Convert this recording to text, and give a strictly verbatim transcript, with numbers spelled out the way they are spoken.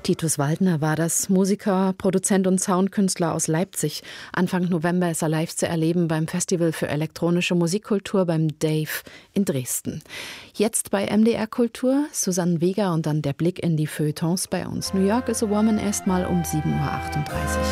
Titus Waldner war das, Musiker, Produzent und Soundkünstler aus Leipzig. Anfang November ist er live zu erleben beim Festival für elektronische Musikkultur beim Dave in Dresden. Jetzt bei M D R Kultur, Susanne Weger und dann der Blick in die Feuilletons bei uns. New York is a Woman erstmal um sieben Uhr achtunddreißig.